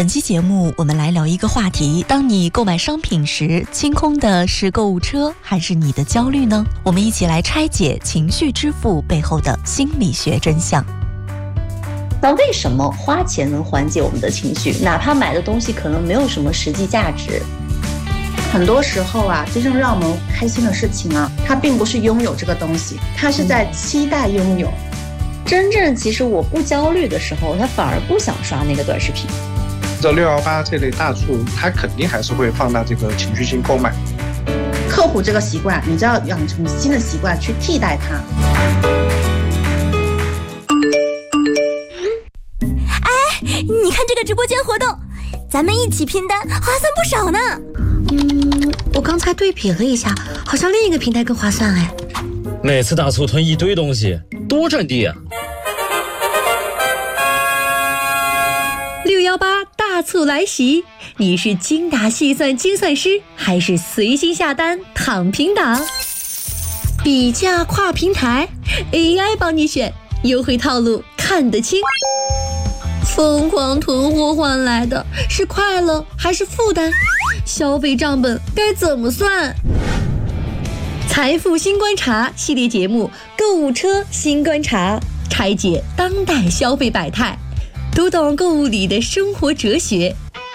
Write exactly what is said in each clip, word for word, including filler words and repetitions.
本期节目我们来聊一个话题，当你购买商品时，清空的是购物车还是你的焦虑呢？我们一起来拆解情绪支付背后的心理学真相。 那为什么花钱能缓解我们的情绪，哪怕买的东西可能没有什么实际价值？ 很多时候啊，真正让我们开心的事情啊，它并不是拥有这个东西，它是在期待拥有。 真正其实我不焦虑的时候，他反而不想刷那个短视频。 这六一八这类大促，它肯定还是会放大这个情绪性购买。 克服这个习惯，你就要养成新的习惯去替代它。 哎，你看这个直播间活动，咱们一起拼单，划算不少呢。 嗯，我刚才对比了一下，好像另一个平台更划算哎。 每次大促囤一堆东西，多占地啊！ 六一八大促来袭，你是精打细算精算师，还是随心下单躺平党？比价跨平台 ，A I 帮你选，优惠套路看得清。疯狂囤货换来的是快乐还是负担？消费账本该怎么算？财富新观察系列节目《购物车新观察》，拆解当代消费百态，读懂购物里的生活哲学。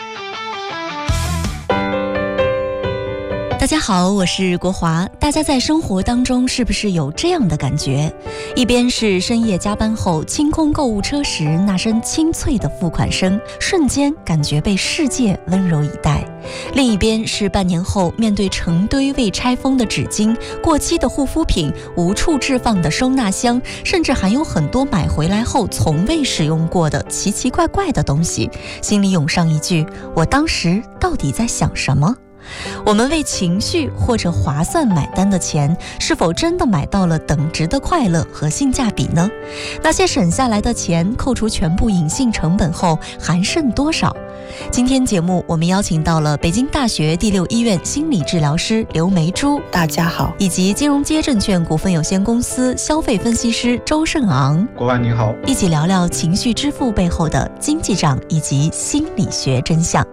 大家好，我是国华。大家在生活当中是不是有这样的感觉？一边是深夜加班后清空购物车时那声清脆的付款声，瞬间感觉被世界温柔以待；另一边是半年后面对成堆未拆封的纸巾、过期的护肤品、无处置放的收纳箱，甚至还有很多买回来后从未使用过的奇奇怪怪的东西，心里涌上一句：我当时到底在想什么？我们为情绪或者划算买单的钱，是否真的买到了等值的快乐和性价比呢？那些省下来的钱，扣除全部隐性成本后，还剩多少？今天节目我们邀请到了北京大学第六医院心理治疗师刘梅珠， 大家好， 以及金融街证券股份有限公司消费分析师周胜昂。 国外您好， 一起聊聊情绪支付背后的经济账以及心理学真相。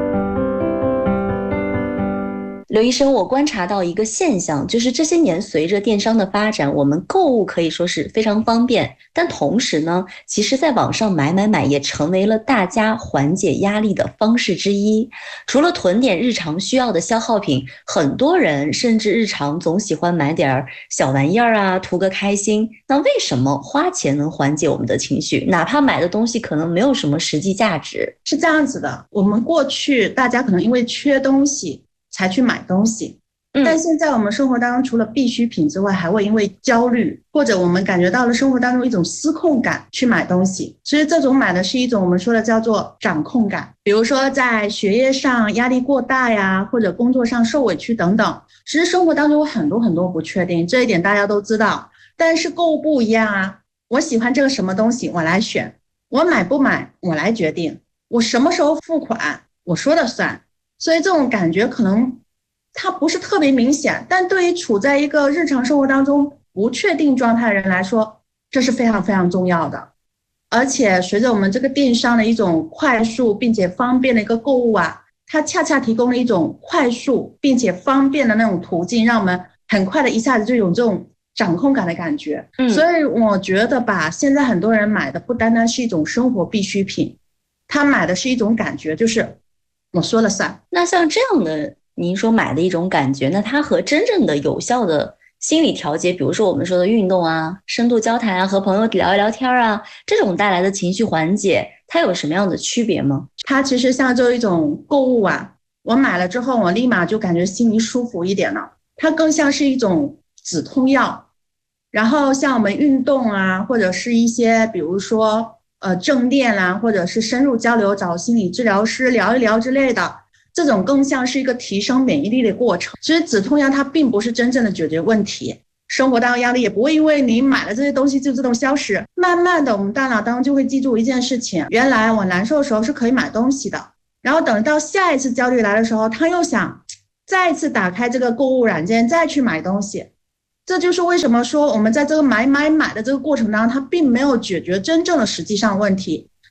刘医生，我观察到一个现象，就是这些年随着电商的发展，我们购物可以说是非常方便，但同时呢，其实在网上买买买也成为了大家缓解压力的方式之一。除了囤点日常需要的消耗品，很多人甚至日常总喜欢买点小玩意儿啊，图个开心。那为什么花钱能缓解我们的情绪，哪怕买的东西可能没有什么实际价值？ 是这样子的，我们过去大家可能因为缺东西才去买东西，但现在我们生活当中除了必需品之外，还会因为焦虑或者我们感觉到了生活当中一种失控感去买东西。所以这种买的是一种我们说的叫做掌控感，比如说在学业上压力过大呀，或者工作上受委屈等等。其实生活当中有很多很多不确定，这一点大家都知道，但是购物不一样啊，我喜欢这个什么东西我来选，我买不买我来决定，我什么时候付款我说了算。所以这种感觉可能它不是特别明显，但对于处在一个日常生活当中不确定状态的人来说，这是非常非常重要的。而且随着我们这个电商的一种快速并且方便的一个购物啊，它恰恰提供了一种快速并且方便的那种途径，让我们很快的一下子就有这种掌控感的感觉。嗯，所以我觉得吧，现在很多人买的不单单是一种生活必需品，他买的是一种感觉，就是我说了算。 那像这样的您说买的一种感觉，那它和真正的有效的心理调节，比如说我们说的运动啊、深度交谈啊、和朋友聊一聊天啊，这种带来的情绪缓解，它有什么样的区别吗？ 它其实像这一种购物啊，我买了之后我立马就感觉心里舒服一点了，它更像是一种止痛药。然后像我们运动啊，或者是一些比如说呃，正念啊，或者是深入交流找心理治疗师聊一聊之类的，这种更像是一个提升免疫力的过程。其实止痛药它并不是真正的解决问题，生活当中压力也不会因为你买了这些东西就自动消失。慢慢的我们大脑当中就会记住一件事情，原来我难受的时候是可以买东西的，然后等到下一次焦虑来的时候，他又想再一次打开这个购物软件再去买东西。这就是为什么说我们在这个买买买的这个过程当中，它并没有解决真正的实际上问题，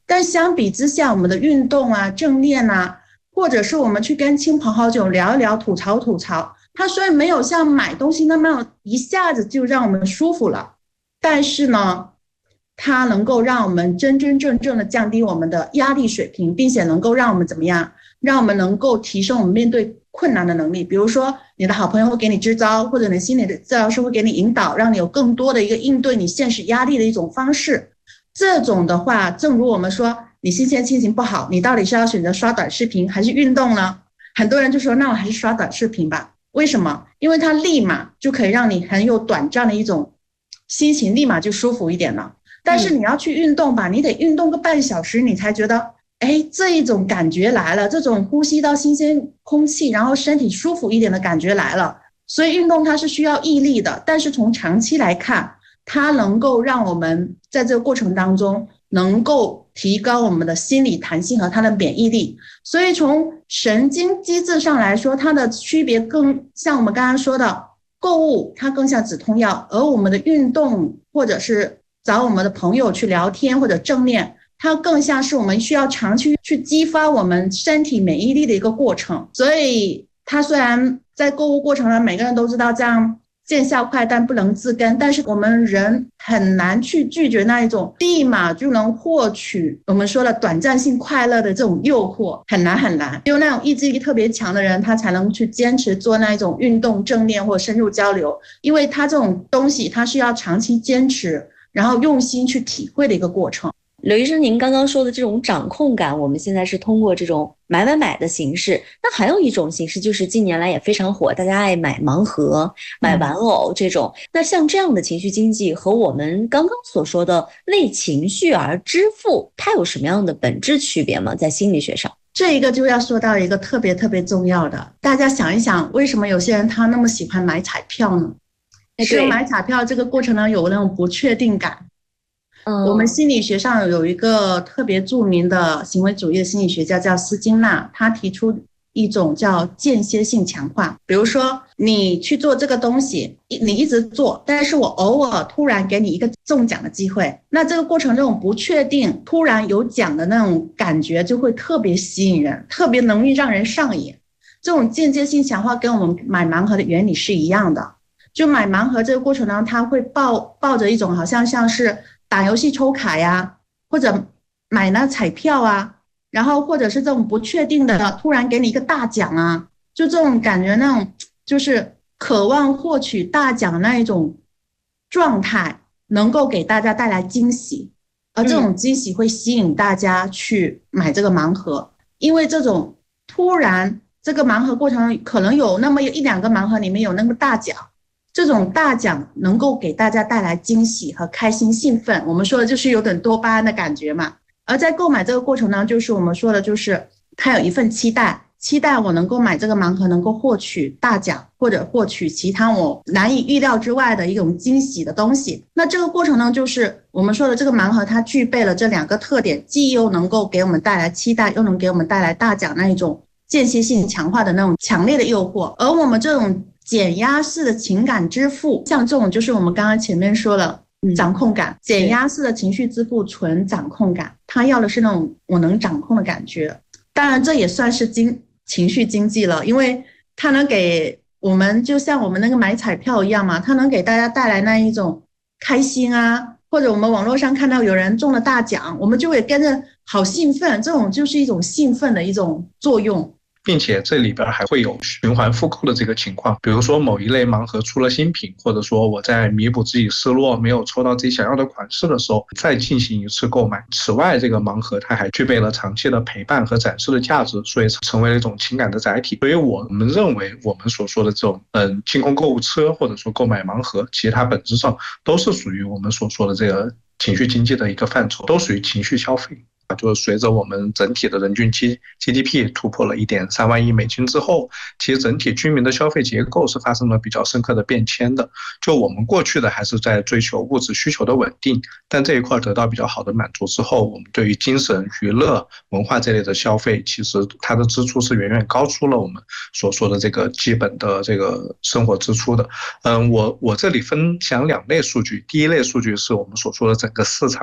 但相比之下，我们的运动啊、正念啊，或者是我们去跟亲朋好友聊一聊、吐槽吐槽，它虽然没有像买东西那么一下子就让我们舒服了，但是呢，它能够让我们真真正正的降低我们的压力水平，并且能够让我们怎么样？让我们能够提升我们面对困难的能力。比如说，你的好朋友会给你支招，或者你心理的治疗师会给你引导，让你有更多的一个应对你现实压力的一种方式。这种的话，正如我们说，你今天心情不好，你到底是要选择刷短视频还是运动呢？很多人就说，那我还是刷短视频吧。为什么？因为它立马就可以让你很有短暂的一种心情，立马就舒服一点了。但是你要去运动吧，你得运动个半小时，你才觉得，哎，这一种感觉来了，这种呼吸到新鲜空气，然后身体舒服一点的感觉来了。所以运动它是需要毅力的，但是从长期来看，它能够让我们在这个过程当中能够提高我们的心理弹性和它的免疫力。所以从神经机制上来说，它的区别更像我们刚刚说的购物，它更像止痛药，而我们的运动或者是找我们的朋友去聊天或者正念，它更像是我们需要长期去激发我们身体免疫力的一个过程。所以它虽然在购物过程中每个人都知道这样见效快但不能自根，但是我们人很难去拒绝那一种立马就能获取我们说的短暂性快乐的这种诱惑，很难很难。只有那种意志力特别强的人，他才能去坚持做那一种运动正念或深入交流，因为他这种东西他是要长期坚持然后用心去体会的一个过程。 刘医生，您刚刚说的这种掌控感，我们现在是通过这种买买买的形式，那还有一种形式就是近年来也非常火，大家爱买盲盒、买玩偶这种、嗯、那像这样的情绪经济和我们刚刚所说的为情绪而支付，它有什么样的本质区别吗？在心理学上， 这一个就要说到一个特别特别重要的，大家想一想，为什么有些人他那么喜欢买彩票呢？是买彩票这个过程呢有那种不确定感。嗯，我们心理学上有一个特别著名的行为主义的心理学家叫斯金纳，他提出一种叫间歇性强化。比如说你去做这个东西，你一直做，但是我偶尔突然给你一个中奖的机会，那这个过程这种不确定突然有奖的那种感觉就会特别吸引人，特别容易让人上瘾。这种间接性强化跟我们买盲盒的原理是一样的，就买盲盒这个过程当中，他会抱抱着一种好像像是打游戏抽卡呀，或者买那彩票啊，然后或者是这种不确定的突然给你一个大奖啊，就这种感觉，那种就是渴望获取大奖那一种状态，能够给大家带来惊喜，而这种惊喜会吸引大家去买这个盲盒、嗯、因为这种突然这个盲盒过程可能有那么一两个盲盒里面有那个大奖，这种大奖能够给大家带来惊喜和开心兴奋，我们说的就是有点多巴胺的感觉嘛。而在购买这个过程呢，就是我们说的就是它有一份期待，期待我能够买这个盲盒能够获取大奖，或者获取其他我难以预料之外的一种惊喜的东西。那这个过程呢，就是我们说的这个盲盒它具备了这两个特点，既又能够给我们带来期待，又能给我们带来大奖那一种间歇性强化的那种强烈的诱惑。而我们这种减压式的情感支付，像这种就是我们刚刚前面说了掌控感，减压式的情绪支付纯掌控感，他要的是那种我能掌控的感觉。当然这也算是经情绪经济了，因为它能给我们就像我们那个买彩票一样嘛，它能给大家带来那一种开心啊，或者我们网络上看到有人中了大奖，我们就会跟着好兴奋，这种就是一种兴奋的一种作用。 并且这里边还会有循环复购的这个情况，比如说某一类盲盒出了新品，或者说我在弥补自己失落没有抽到自己想要的款式的时候再进行一次购买。此外，这个盲盒它还具备了长期的陪伴和展示的价值，所以成为了一种情感的载体。所以我们认为我们所说的这种嗯清空购物车或者说购买盲盒，其实它本质上都是属于我们所说的这个情绪经济的一个范畴，都属于情绪消费。就是随着我们整体的人均 G D P 突破了 一点三万亿美金之后，其实整体居民的消费结构是发生了比较深刻的变迁的。就我们过去的还是在追求物质需求的稳定，但这一块得到比较好的满足之后，我们对于精神娱乐文化这类的消费，其实它的支出是远远高出了我们所说的这个基本的这个生活支出的。嗯，我我这里分享两类数据，第一类数据是我们所说的整个市场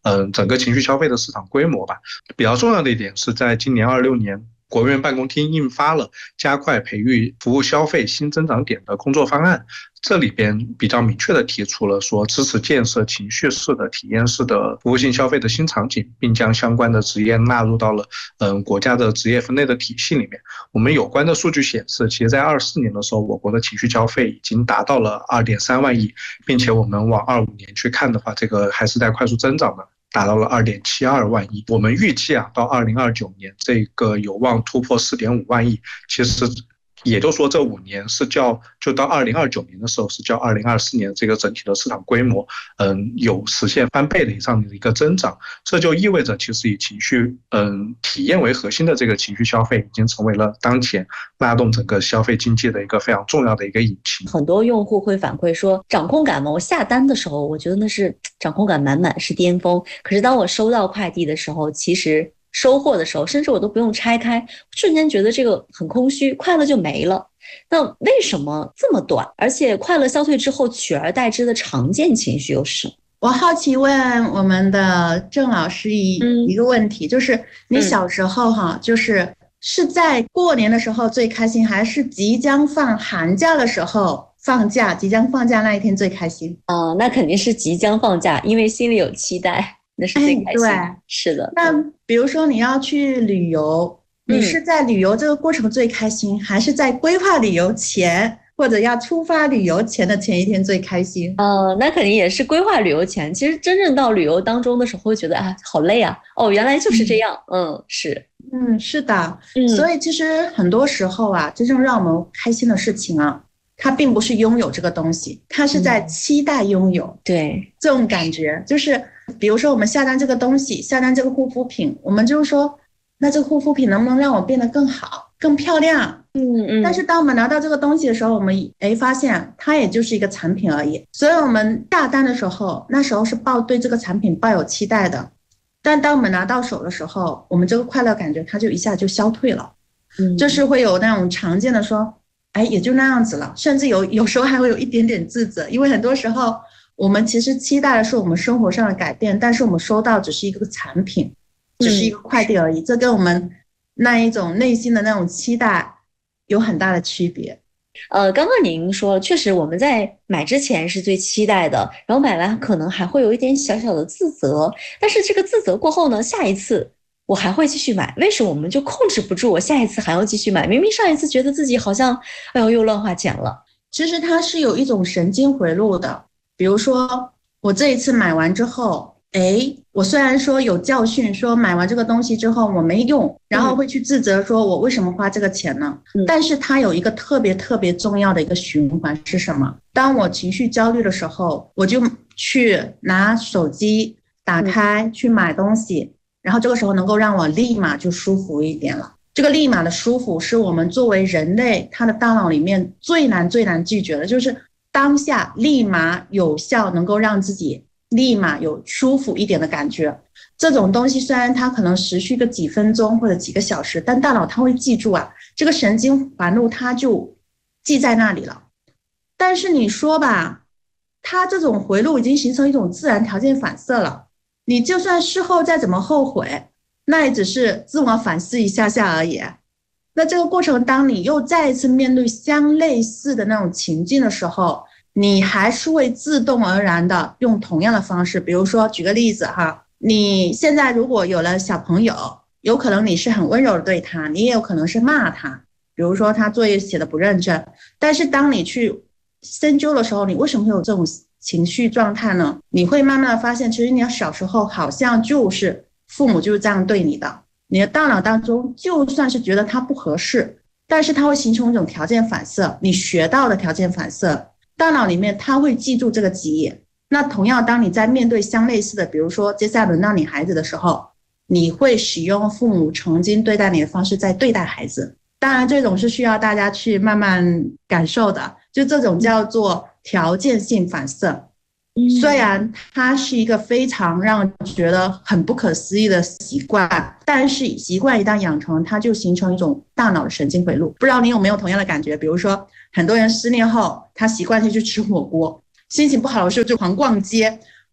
嗯，整个情绪消费的市场规模吧。比较重要的一点是在今年二六年，国务院办公厅印发了加快培育服务消费新增长点的工作方案，这里边比较明确的提出了说支持建设情绪式的体验式的服务性消费的新场景，并将相关的职业纳入到了嗯国家的职业分类的体系里面。我们有关的数据显示，其实在二四年的时候，我国的情绪消费已经达到了二点三万亿，并且我们往二五年去看的话，这个还是在快速增长的，达到了二点七二万亿。我们预计啊，到二零二九年这个有望突破四点五万亿。其实也就是说，这五年是较就到二零二九年的时候，是较二零二四年这个整体的市场规模，嗯，有实现翻倍的以上的一个增长。这就意味着，其实以情绪嗯体验为核心的这个情绪消费，已经成为了当前拉动整个消费经济的一个非常重要的一个引擎。 很多用户会反馈说，掌控感嘛，我下单的时候，我觉得那是掌控感满满，是巅峰。可是当我收到快递的时候，其实收货的时候，甚至我都不用拆开，瞬间觉得这个很空虚，快乐就没了。那为什么这么短？而且快乐消退之后，取而代之的常见情绪又是什么？ 我好奇问我们的郑老师一、嗯、一个问题，就是你小时候哈，嗯、就是是在过年的时候最开心，还是即将放寒假的时候放假，即将放假那一天最开心？ 啊、呃，那肯定是即将放假，因为心里有期待。那是最开心、哎、对，是的。 那比如说你要去旅游，你是在旅游这个过程最开心、嗯、还是在规划旅游前或者要出发旅游前的前一天最开心？ 呃，那肯定也是规划旅游前。其实真正到旅游当中的时候会觉得啊，好累啊，哦，原来就是这样。嗯, 嗯是嗯是的、嗯、所以其实很多时候啊，真正让我们开心的事情啊，它并不是拥有这个东西，它是在期待拥有、嗯、 对， 这种感觉就是比如说我们下单这个东西，下单这个护肤品，我们就说那这个护肤品能不能让我变得更好更漂亮？ 嗯嗯。 但是当我们拿到这个东西的时候，我们诶发现它也就是一个产品而已。所以我们下单的时候，那时候是抱对这个产品抱有期待的，但当我们拿到手的时候，我们这个快乐感觉它就一下就消退了。嗯，就是会有那种常见的说哎也就那样子了，甚至有有时候还会有一点点自责，因为很多时候我们其实期待的是我们生活上的改变，但是我们收到只是一个产品，只是一个快递而已、嗯、这跟我们那一种内心的那种期待有很大的区别。 呃，刚刚您说确实我们在买之前是最期待的，然后买完可能还会有一点小小的自责，但是这个自责过后呢，下一次我还会继续买，为什么我们就控制不住我下一次还要继续买？明明上一次觉得自己好像哎呦又乱花钱了。 其实它是有一种神经回路的，比如说我这一次买完之后，诶，我虽然说有教训，说买完这个东西之后我没用，然后会去自责说我为什么花这个钱呢、嗯、但是它有一个特别特别重要的一个循环是什么？当我情绪焦虑的时候，我就去拿手机打开、嗯、去买东西，然后这个时候能够让我立马就舒服一点了。这个立马的舒服是我们作为人类他的大脑里面最难最难拒绝的，就是当下立马有效能够让自己立马有舒服一点的感觉。这种东西虽然它可能持续个几分钟或者几个小时，但大脑它会记住啊，这个神经环路它就记在那里了。但是你说吧，它这种回路已经形成一种自然条件反射了，你就算事后再怎么后悔，那也只是自我反思一下下而已。那这个过程当你又再一次面对相类似的那种情境的时候，你还是会自动而然的用同样的方式。比如说举个例子哈，你现在如果有了小朋友，有可能你是很温柔的对他，你也有可能是骂他，比如说他作业写的不认真，但是当你去深究的时候，你为什么会有这种情绪状态呢？你会慢慢的发现，其实你小时候好像就是父母就是这样对你的，你的大脑当中就算是觉得它不合适，但是它会形成一种条件反射，你学到的条件反射，大脑里面它会记住这个记忆。那同样当你在面对相类似的，比如说接下来轮到你孩子的时候，你会使用父母曾经对待你的方式在对待孩子。当然这种是需要大家去慢慢感受的，就这种叫做条件性反射。虽然它是一个非常让人觉得很不可思议的习惯，但是习惯一旦养成，它就形成一种大脑的神经回路。不知道你有没有同样的感觉？比如说很多人失恋后，他习惯性去吃火锅，心情不好的时候就狂逛街，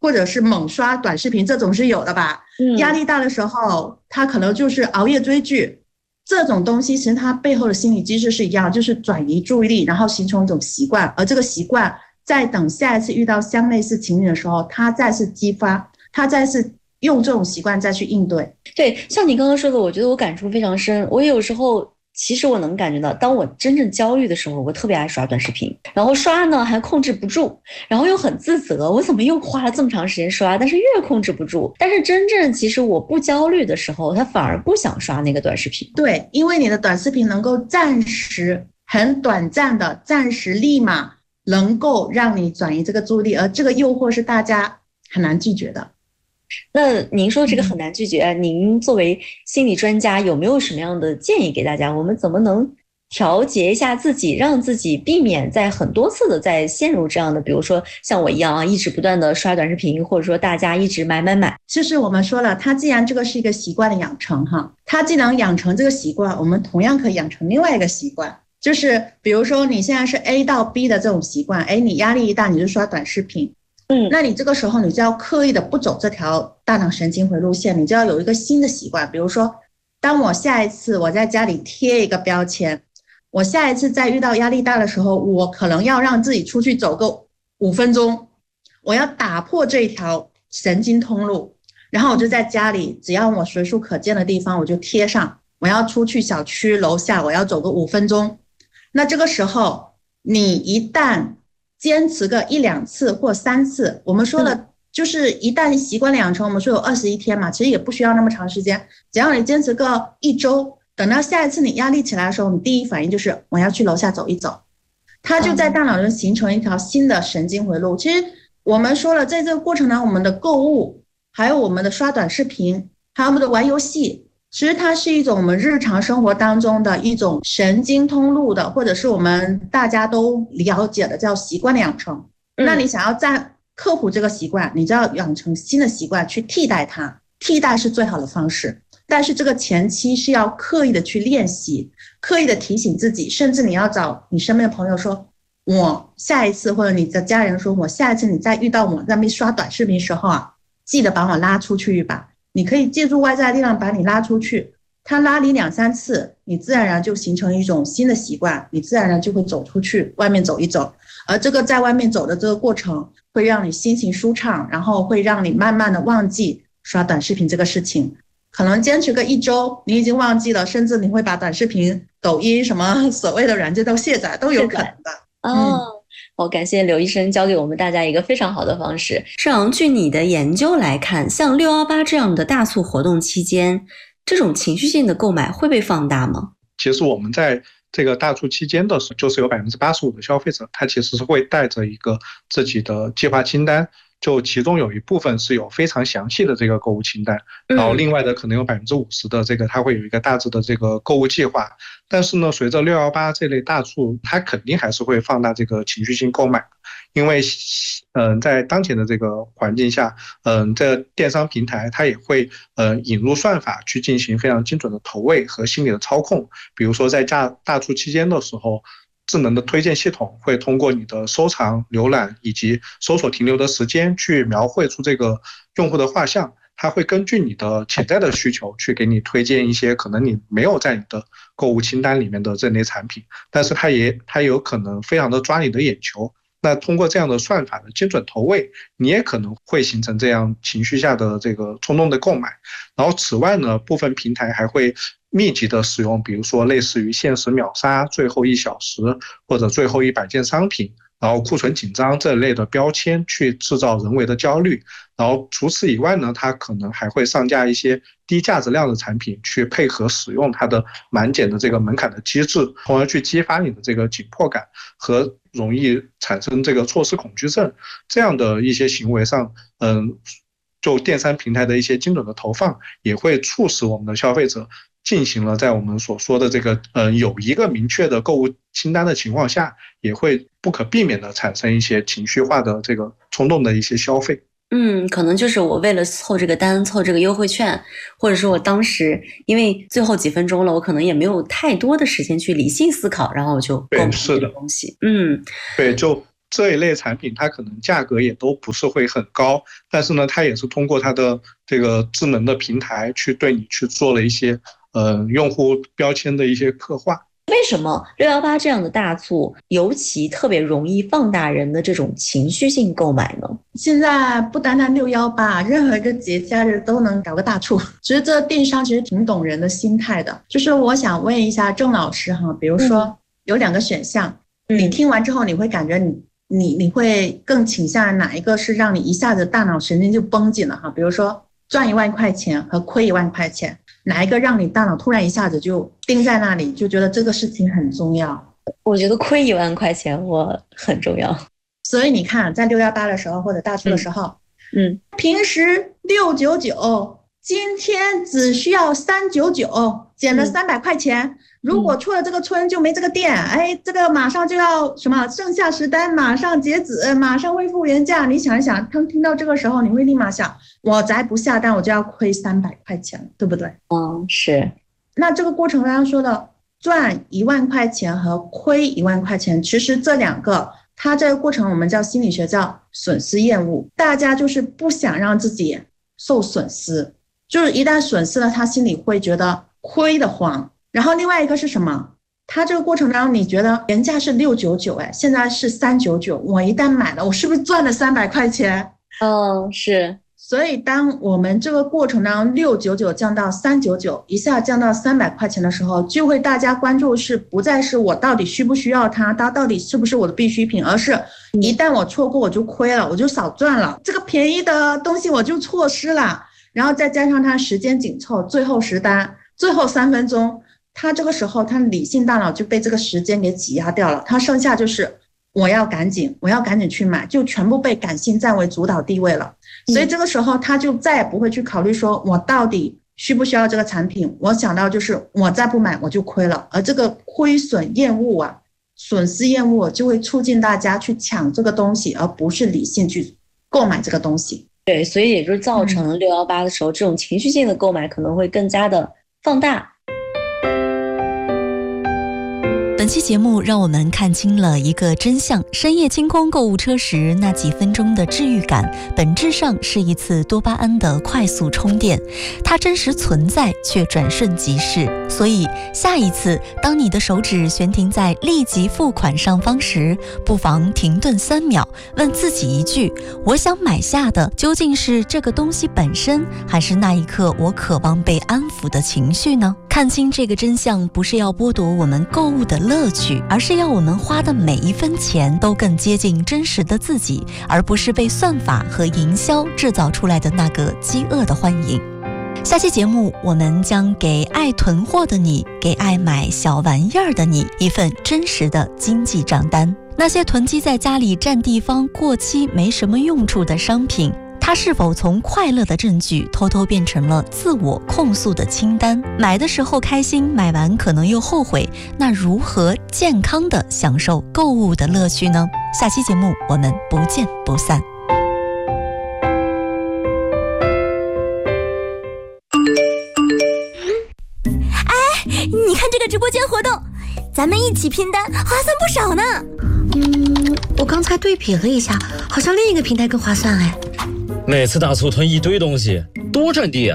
或者是猛刷短视频，这种是有的吧？嗯，压力大的时候，他可能就是熬夜追剧，这种东西其实它背后的心理机制是一样，就是转移注意力，然后形成一种习惯，而这个习惯在等下一次遇到相类似情景的时候，他再次激发，他再次用这种习惯再去应对。 对，像你刚刚说的，我觉得我感触非常深。我有时候其实我能感觉到，当我真正焦虑的时候，我特别爱刷短视频，然后刷呢还控制不住，然后又很自责，我怎么又花了这么长时间刷，但是越控制不住。但是真正其实我不焦虑的时候，他反而不想刷那个短视频。 对，因为你的短视频能够暂时很短暂的暂时立马能够让你转移这个注意力，而这个诱惑是大家很难拒绝的。 那您说这个很难拒绝、嗯、您作为心理专家有没有什么样的建议给大家？我们怎么能调节一下自己，让自己避免在很多次的在陷入这样的，比如说像我一样啊，一直不断的刷短视频，或者说大家一直买买买。 就是我们说了，它既然这个是一个习惯的养成哈，它既能养成这个习惯，我们同样可以养成另外一个习惯，就是比如说你现在是 A 到 B 的这种习惯，哎，你压力一大你就刷短视频。嗯，那你这个时候你就要刻意的不走这条大脑神经回路线，你就要有一个新的习惯。比如说，当我下一次我在家里贴一个标签，我下一次在遇到压力大的时候，我可能要让自己出去走个五分钟，我要打破这一条神经通路，然后我就在家里，只要我随处可见的地方我就贴上，我要出去小区楼下，我要走个五分钟。那这个时候你一旦坚持个一两次或三次，我们说的就是一旦习惯的养成，我们说有二十一天嘛，其实也不需要那么长时间，只要你坚持个一周，等到下一次你压力起来的时候，你第一反应就是我要去楼下走一走，它就在大脑中形成一条新的神经回路。其实我们说了，在这个过程中，我们的购物，还有我们的刷短视频，还有我们的玩游戏，其实它是一种我们日常生活当中的一种神经通路的，或者是我们大家都了解的叫习惯的养成。嗯、那你想要在克服这个习惯，你就要养成新的习惯去替代它，替代是最好的方式。但是这个前期是要刻意的去练习，刻意的提醒自己，甚至你要找你身边的朋友说，我下一次，或者你的家人说，我下一次你再遇到我在那边刷短视频的时候啊，记得把我拉出去一把。你可以借助外在的力量把你拉出去，他拉你两三次，你自然而然就形成一种新的习惯，你自然而然就会走出去外面走一走，而这个在外面走的这个过程会让你心情舒畅，然后会让你慢慢的忘记刷短视频这个事情。可能坚持个一周你已经忘记了，甚至你会把短视频抖音什么所谓的软件都卸载都有可能的。 哦、嗯好，感谢刘医生教给我们大家一个非常好的方式。盛阳，据你的研究来看，像六一八这样的大促活动期间，这种情绪性的购买会被放大吗？ 其实我们在这个大促期间的时候，就是有 百分之八十五 的消费者他其实是会带着一个自己的计划清单，就其中有一部分是有非常详细的这个购物清单，然后另外的可能有 百分之五十 的这个它会有一个大致的这个购物计划。但是呢，随着六一八这类大促，它肯定还是会放大这个情绪性购买，因为嗯、呃，在当前的这个环境下，嗯、呃，这电商平台它也会呃引入算法去进行非常精准的投喂和心理的操控。比如说在大大促期间的时候，智能的推荐系统会通过你的收藏、浏览以及搜索停留的时间去描绘出这个用户的画像，它会根据你的潜在的需求去给你推荐一些可能你没有在你的购物清单里面的这类产品，但是它也它有可能非常的抓你的眼球。那通过这样的算法的精准投喂，你也可能会形成这样情绪下的这个冲动的购买。然后此外呢，部分平台还会密集的使用，比如说类似于限时秒杀、最后一小时或者最后一百件商品，然后库存紧张这类的标签去制造人为的焦虑。然后除此以外呢，它可能还会上架一些低价值量的产品，去配合使用它的满减的这个门槛的机制，从而去激发你的这个紧迫感和容易产生这个错失恐惧症。这样的一些行为上，嗯，就电商平台的一些精准的投放，也会促使我们的消费者进行了在我们所说的这个呃有一个明确的购物清单的情况下，也会不可避免的产生一些情绪化的这个冲动的一些消费。 嗯，可能就是我为了凑这个单，凑这个优惠券，或者说我当时因为最后几分钟了，我可能也没有太多的时间去理性思考，然后我就购买这个东西。嗯， 对，就这一类产品它可能价格也都不是会很高，但是呢，它也是通过它的这个智能的平台去对你去做了一些呃用户标签的一些刻画。 为什么六一八这样的大促尤其特别容易放大人的这种情绪性购买呢？ 现在不单单六一八，任何一个节假日都能搞个大促。其实这电商其实挺懂人的心态的。就是我想问一下郑老师哈，比如说有两个选项，嗯、你听完之后你会感觉你你你会更倾向哪一个是让你一下子大脑神经就绷紧了哈？比如说赚一万块钱和亏一万块钱，哪一个让你大脑突然一下子就盯在那里，就觉得这个事情很重要？ 我觉得亏一万块钱我很重要。 所以你看，在六一八的时候或者大促的时候， 嗯，嗯平时六九九，今天只需要三九九，减了三百块钱。嗯、如果出了这个村就没这个店，哎，这个马上就要什么剩下十单，马上截止，马上恢复原价。你想一想，当听到这个时候，你会立马想，我再不下单，我就要亏三百块钱，对不对？ 嗯，是。 那这个过程刚刚说的赚一万块钱和亏一万块钱，其实这两个它这个过程我们叫心理学叫损失厌恶，大家就是不想让自己受损失，就是一旦损失了，他心里会觉得亏得慌。然后另外一个是什么？他这个过程当中，你觉得原价是六九九，哎，现在是三九九，我一旦买了，我是不是赚了三百块钱？ 嗯，是。 所以当我们这个过程当中六九九降到三九九，一下降到三百块钱的时候，就会大家关注是不再是我到底需不需要它，它到底是不是我的必需品，而是一旦我错过我就亏了，我就少赚了，这个便宜的东西我就错失了。然后再加上它时间紧凑，最后十单，最后三分钟，它这个时候它理性大脑就被这个时间给挤压掉了，它剩下就是我要赶紧我要赶紧去买，就全部被感性占为主导地位了。所以这个时候他就再也不会去考虑说我到底需不需要这个产品，我想到就是我再不买我就亏了，而这个亏损厌恶啊，损失厌恶就会促进大家去抢这个东西，而不是理性去购买这个东西。 对，所以也就是造成了六一八的时候、嗯、这种情绪性的购买可能会更加的放大。 本期节目让我们看清了一个真相，深夜清空购物车时那几分钟的治愈感，本质上是一次多巴胺的快速充电，它真实存在却转瞬即逝。所以下一次当你的手指悬停在立即付款上方时，不妨停顿三秒，问自己一句，我想买下的究竟是这个东西本身，还是那一刻我渴望被安抚的情绪呢？看清这个真相，不是要剥夺我们购物的乐趣，而是要我们花的每一分钱都更接近真实的自己，而不是被算法和营销制造出来的那个饥饿的幻影。下期节目我们将给爱囤货的你，给爱买小玩意儿的你一份真实的经济账单。那些囤积在家里占地方、过期没什么用处的商品，它是否从快乐的证据偷偷变成了自我控诉的清单？买的时候开心，买完可能又后悔，那如何健康地享受购物的乐趣呢？下期节目我们不见不散。 哎，你看这个直播间活动，咱们一起拼单划算不少呢。 嗯，我刚才对比了一下，好像另一个平台更划算哎。 每次大促囤一堆东西，多占地啊！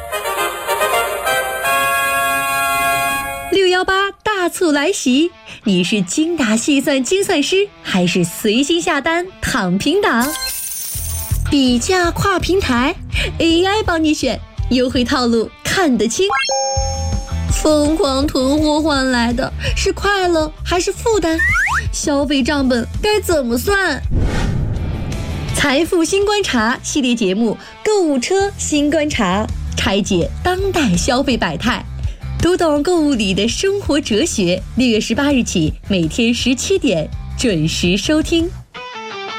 六一八大促来袭，你是精打细算精算师，还是随心下单躺平党？比价跨平台 A I 帮你选，优惠套路看得清。疯狂囤货换来的是快乐还是负担？消费账本该怎么算？财富新观察系列节目，购物车新观察，拆解当代消费百态，读懂购物里的生活哲学。六月十八日起，每天十七点准时收听。